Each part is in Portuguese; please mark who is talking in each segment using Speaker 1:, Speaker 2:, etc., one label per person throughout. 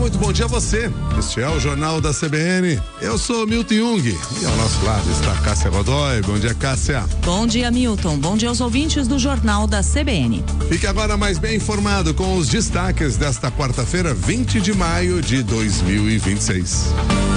Speaker 1: muito bom dia a você. Este é o Jornal da CBN. Eu sou Milton Jung e ao nosso lado está Cássia Godoy. Bom dia, Cássia.
Speaker 2: Bom dia, Milton. Bom dia aos ouvintes do Jornal da CBN.
Speaker 1: Fique agora mais bem informado com os destaques desta quarta-feira, 20 de maio de 2026.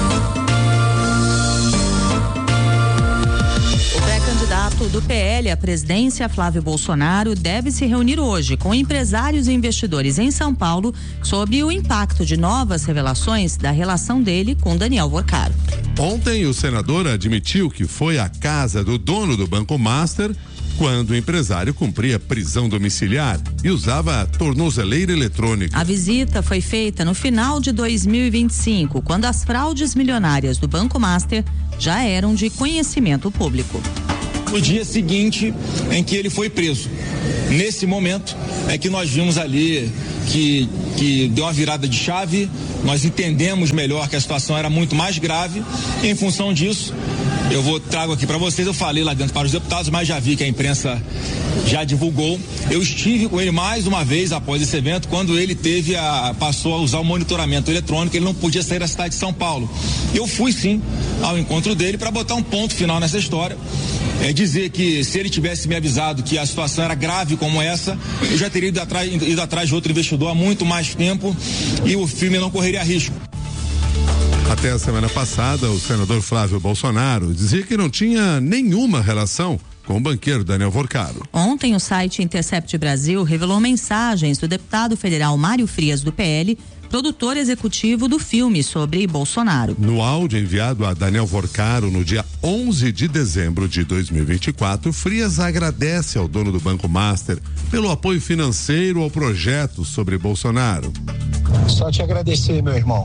Speaker 2: Candidato do PL à presidência, Flávio Bolsonaro, deve se reunir hoje com empresários e investidores em São Paulo sobre o impacto de novas revelações da relação dele com Daniel Worcaro.
Speaker 1: Ontem, o senador admitiu que foi à casa do dono do Banco Master quando o empresário cumpria prisão domiciliar e usava tornozeleira eletrônica.
Speaker 2: A visita foi feita no final de 2025, quando as fraudes milionárias do Banco Master já eram de conhecimento público.
Speaker 3: No dia seguinte em que ele foi preso. Nesse momento é que nós vimos ali que deu uma virada de chave, nós entendemos melhor que a situação era muito mais grave e em função disso, trago aqui para vocês, eu falei lá dentro para os deputados, mas já vi que a imprensa já divulgou. Eu estive com ele mais uma vez após esse evento, quando ele passou a usar o monitoramento eletrônico, ele não podia sair da cidade de São Paulo. Eu fui sim ao encontro dele para botar um ponto final nessa história. Dizer que se ele tivesse me avisado que a situação era grave como essa, eu já teria ido atrás de outro investidor há muito mais tempo e o filme não correria risco.
Speaker 1: Até a semana passada, o senador Flávio Bolsonaro dizia que não tinha nenhuma relação com o banqueiro Daniel Worcaro.
Speaker 2: Ontem, o site Intercept Brasil revelou mensagens do deputado federal Mário Frias, do PL, produtor executivo do filme sobre Bolsonaro.
Speaker 1: No áudio enviado a Daniel Worcaro no dia 11 de dezembro de 2024, Frias agradece ao dono do Banco Master pelo apoio financeiro ao projeto sobre Bolsonaro.
Speaker 4: Só te agradecer, meu irmão.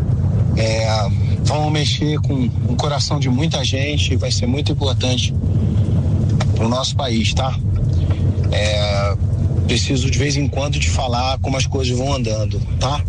Speaker 4: Vamos mexer com o coração de muita gente, vai ser muito importante para o nosso país, tá? Preciso de vez em quando te falar como as coisas vão andando, tá?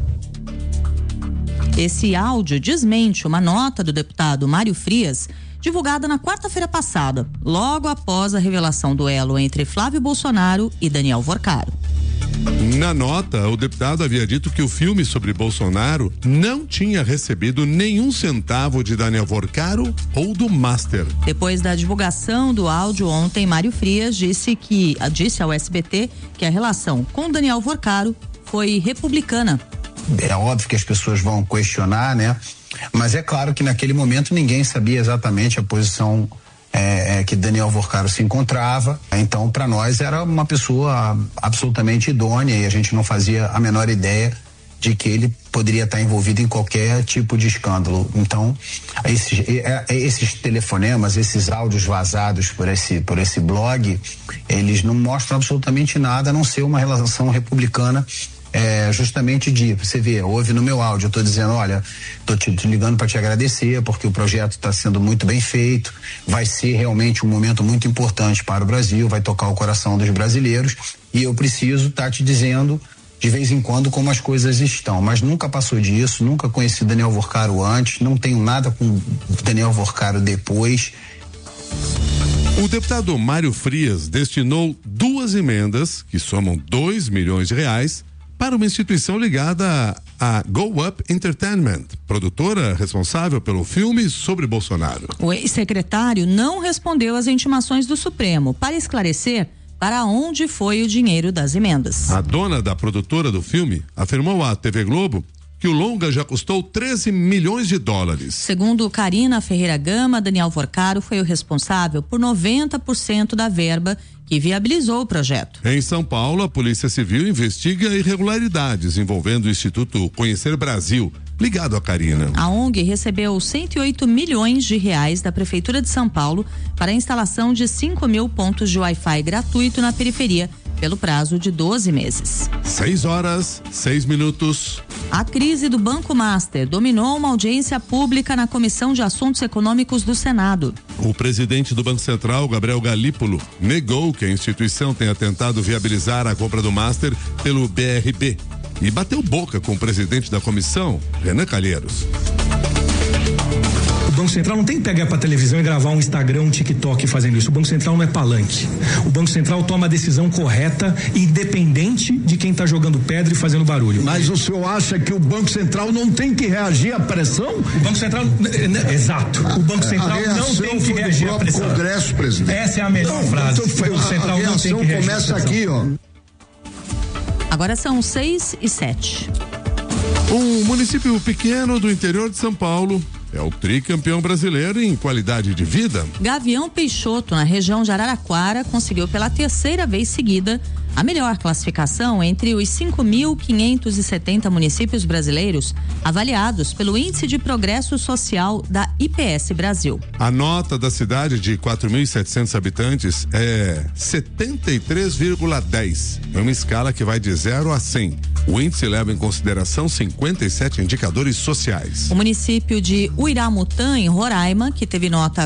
Speaker 2: Esse áudio desmente uma nota do deputado Mário Frias, divulgada na quarta-feira passada, logo após a revelação do elo entre Flávio Bolsonaro e Daniel Worcaro.
Speaker 1: Na nota, o deputado havia dito que o filme sobre Bolsonaro não tinha recebido nenhum centavo de Daniel Worcaro ou do Master.
Speaker 2: Depois da divulgação do áudio ontem, Mário Frias disse ao SBT que a relação com Daniel Worcaro foi republicana.
Speaker 5: É óbvio que as pessoas vão questionar, né? Mas é claro que naquele momento ninguém sabia exatamente a posição que Daniel Worcaro se encontrava. Então, para nós era uma pessoa absolutamente idônea e a gente não fazia a menor ideia de que ele poderia estar envolvido em qualquer tipo de escândalo. Então, esses telefonemas, esses áudios vazados por esse blog, eles não mostram absolutamente nada a não ser uma relação republicana. Justamente você vê, ouve no meu áudio, eu tô dizendo, olha, tô te ligando para te agradecer, porque o projeto está sendo muito bem feito, vai ser realmente um momento muito importante para o Brasil, vai tocar o coração dos brasileiros, e eu preciso estar te dizendo de vez em quando como as coisas estão, mas nunca passou disso, nunca conheci Daniel Worcaro antes, não tenho nada com Daniel Worcaro depois.
Speaker 1: O deputado Mário Frias destinou 2 emendas, que somam R$2 milhões, para uma instituição ligada a Go Up Entertainment, produtora responsável pelo filme sobre Bolsonaro.
Speaker 2: O ex-secretário não respondeu às intimações do Supremo para esclarecer para onde foi o dinheiro das emendas.
Speaker 1: A dona da produtora do filme afirmou à TV Globo que o longa já custou $13 milhões.
Speaker 2: Segundo Karina Ferreira Gama, Daniel Worcaro foi o responsável por 90% da verba que viabilizou o projeto.
Speaker 1: Em São Paulo, a Polícia Civil investiga irregularidades envolvendo o Instituto Conhecer Brasil, ligado à Karina.
Speaker 2: A ONG recebeu R$108 milhões da Prefeitura de São Paulo para a instalação de 5.000 pontos de Wi-Fi gratuito na periferia, pelo prazo de 12 meses.
Speaker 1: 6:06.
Speaker 2: A crise do Banco Master dominou uma audiência pública na Comissão de Assuntos Econômicos do Senado.
Speaker 1: O presidente do Banco Central, Gabriel Galípolo, negou que a instituição tenha tentado viabilizar a compra do Master pelo BRB e bateu boca com o presidente da comissão, Renan Calheiros.
Speaker 6: Banco Central não tem que pegar para televisão e gravar um Instagram, um TikTok fazendo isso. O Banco Central não é palanque. O Banco Central toma a decisão correta, independente de quem está jogando pedra e fazendo barulho.
Speaker 7: Mas o senhor acha que o Banco Central não tem que reagir à pressão?
Speaker 6: O Banco Central, exato. O Banco Central não tem que reagir à pressão.
Speaker 7: Congresso, presidente.
Speaker 6: Essa é a melhor frase.
Speaker 7: O Banco Central não tem que reagir. Começa aqui, ó.
Speaker 2: Agora são 6:07.
Speaker 1: Um município pequeno do interior de São Paulo é o tricampeão brasileiro em qualidade de vida.
Speaker 2: Gavião Peixoto, na região de Araraquara, conseguiu pela terceira vez seguida a melhor classificação entre os 5.570 municípios brasileiros avaliados pelo Índice de Progresso Social da IPS Brasil.
Speaker 1: A nota da cidade de 4.700 habitantes é 73,10. É uma escala que vai de 0 a 100. O índice leva em consideração 57 indicadores sociais.
Speaker 2: O município de Uiramutã, em Roraima, que teve nota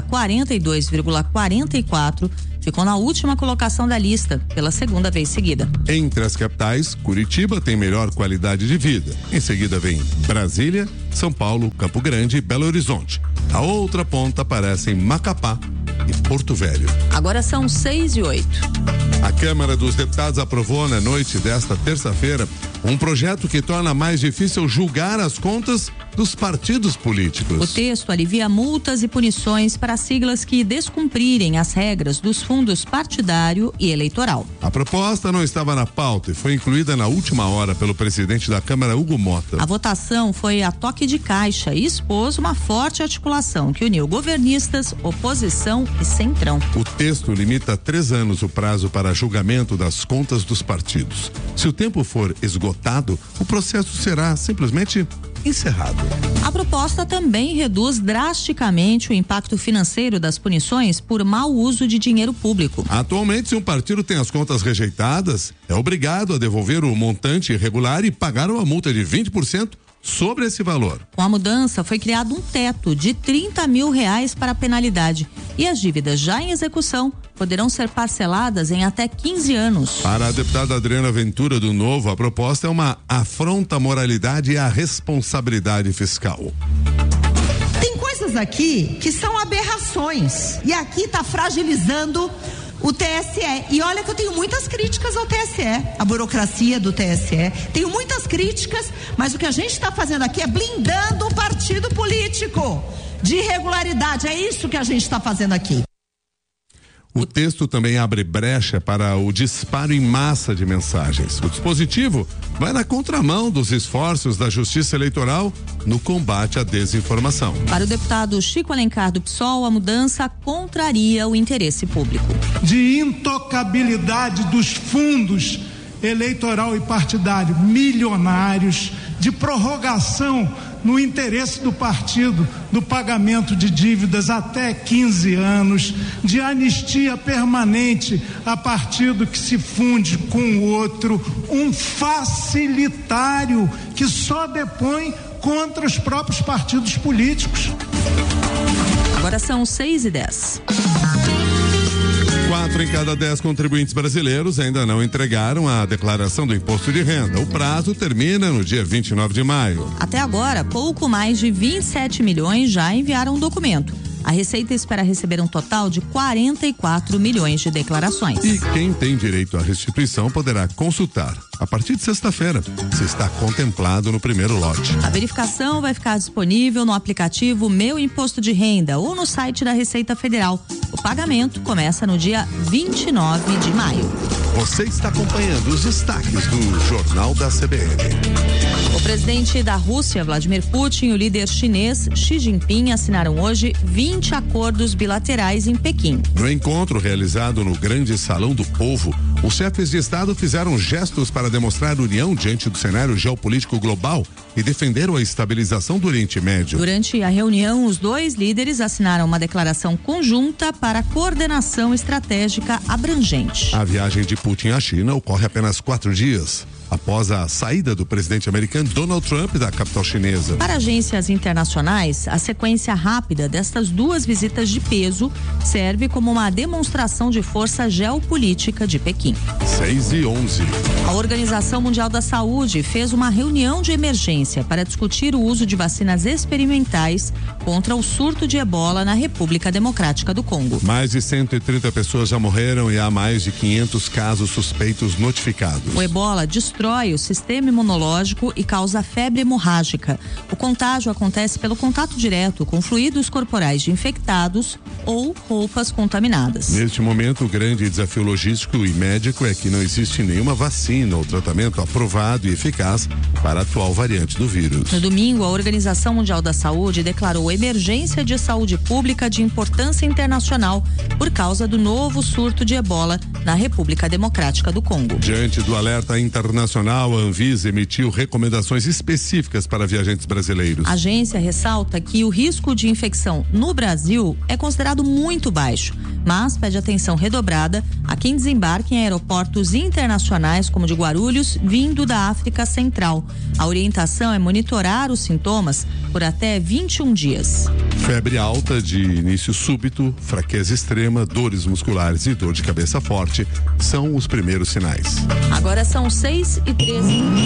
Speaker 2: 42,44, ficou na última colocação da lista, pela segunda vez seguida.
Speaker 1: Entre as capitais, Curitiba tem melhor qualidade de vida. Em seguida vem Brasília, São Paulo, Campo Grande e Belo Horizonte. A outra ponta aparece em Macapá e Porto Velho.
Speaker 2: Agora são 6:08.
Speaker 1: A Câmara dos Deputados aprovou na noite desta terça-feira um projeto que torna mais difícil julgar as contas dos partidos políticos.
Speaker 2: O texto alivia multas e punições para siglas que descumprirem as regras dos fundos partidário e eleitoral.
Speaker 1: A proposta não estava na pauta e foi incluída na última hora pelo presidente da Câmara, Hugo Mota.
Speaker 2: A votação foi a toque de caixa e expôs uma forte articulação que uniu governistas, oposição e centrão.
Speaker 1: O texto limita a 3 anos o prazo para julgamento das contas dos partidos. Se o tempo for esgotado, o processo será simplesmente encerrado.
Speaker 2: A proposta também reduz drasticamente o impacto financeiro das punições por mau uso de dinheiro público.
Speaker 1: Atualmente, se um partido tem as contas rejeitadas, é obrigado a devolver o montante irregular e pagar uma multa de 20% sobre esse valor.
Speaker 2: Com a mudança, foi criado um teto de R$30 mil para a penalidade e as dívidas já em execução poderão ser parceladas em até 15 anos.
Speaker 1: Para a deputada Adriana Ventura do Novo, a proposta é uma afronta à moralidade e à responsabilidade fiscal.
Speaker 8: Tem coisas aqui que são aberrações e aqui está fragilizando o TSE. E olha que eu tenho muitas críticas ao TSE, a burocracia do TSE. Tenho muitas críticas, mas o que a gente está fazendo aqui é blindando o partido político de irregularidade. É isso que a gente está fazendo aqui.
Speaker 1: O texto também abre brecha para o disparo em massa de mensagens. O dispositivo vai na contramão dos esforços da Justiça Eleitoral no combate à desinformação.
Speaker 2: Para o deputado Chico Alencar do PSOL, a mudança contraria o interesse público.
Speaker 9: De intocabilidade dos fundos eleitoral e partidário milionários, de prorrogação no interesse do partido do pagamento de dívidas até 15 anos, de anistia permanente a partido que se funde com o outro, um facilitário que só depõe contra os próprios partidos políticos.
Speaker 2: Agora são 6:10.
Speaker 1: 4 em cada 10 contribuintes brasileiros ainda não entregaram a declaração do imposto de renda. O prazo termina no dia 29 de maio.
Speaker 2: Até agora, pouco mais de 27 milhões já enviaram o documento. A Receita espera receber um total de 44 milhões de declarações.
Speaker 1: E quem tem direito à restituição poderá consultar, a partir de sexta-feira, se está contemplado no primeiro lote.
Speaker 2: A verificação vai ficar disponível no aplicativo Meu Imposto de Renda ou no site da Receita Federal. O pagamento começa no dia 29 de maio.
Speaker 1: Você está acompanhando os destaques do Jornal da CBN.
Speaker 2: O presidente da Rússia, Vladimir Putin, e o líder chinês Xi Jinping assinaram hoje 20 acordos bilaterais em Pequim.
Speaker 1: No encontro realizado no Grande Salão do Povo, os chefes de Estado fizeram gestos para demonstrar união diante do cenário geopolítico global e defenderam a estabilização do Oriente Médio.
Speaker 2: Durante a reunião, os dois líderes assinaram uma declaração conjunta para coordenação estratégica abrangente.
Speaker 1: A viagem de Putin à China ocorre apenas 4 dias. após a saída do presidente americano Donald Trump da capital chinesa.
Speaker 2: Para agências internacionais, a sequência rápida destas duas visitas de peso serve como uma demonstração de força geopolítica de Pequim.
Speaker 1: 6:11.
Speaker 2: A Organização Mundial da Saúde fez uma reunião de emergência para discutir o uso de vacinas experimentais contra o surto de ebola na República Democrática do Congo.
Speaker 1: Mais de 130 pessoas já morreram e há mais de 500 casos suspeitos notificados.
Speaker 2: O ebola destrói o sistema imunológico e causa febre hemorrágica. O contágio acontece pelo contato direto com fluidos corporais de infectados ou roupas contaminadas.
Speaker 1: Neste momento, o grande desafio logístico e médico é que não existe nenhuma vacina ou tratamento aprovado e eficaz para a atual variante do vírus.
Speaker 2: No domingo, a Organização Mundial da Saúde declarou emergência de saúde pública de importância internacional por causa do novo surto de ebola na República Democrática do Congo.
Speaker 1: Diante do alerta internacional, a Anvisa emitiu recomendações específicas para viajantes brasileiros.
Speaker 2: A agência ressalta que o risco de infecção no Brasil é considerado muito baixo, mas pede atenção redobrada a quem desembarque em aeroportos internacionais como de Guarulhos, vindo da África Central. A orientação é monitorar os sintomas por até 21 dias.
Speaker 1: Febre alta de início súbito, fraqueza extrema, dores musculares e dor de cabeça forte são os primeiros sinais.
Speaker 2: Agora são 6:13.